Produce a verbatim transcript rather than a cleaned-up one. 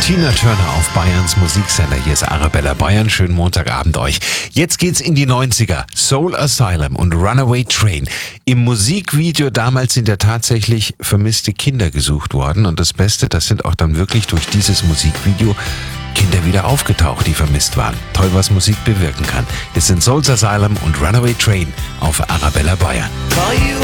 Tina Turner auf Bayerns Musiksender. Hier ist Arabella Bayern. Schönen Montagabend euch. Jetzt geht's in die neunziger. Soul Asylum und Runaway Train. Im Musikvideo damals sind ja tatsächlich vermisste Kinder gesucht worden. Und das Beste, das sind auch dann wirklich durch dieses Musikvideo Kinder wieder aufgetaucht, die vermisst waren. Toll, was Musik bewirken kann. Es sind Soul Asylum und Runaway Train auf Arabella Bayern. Call you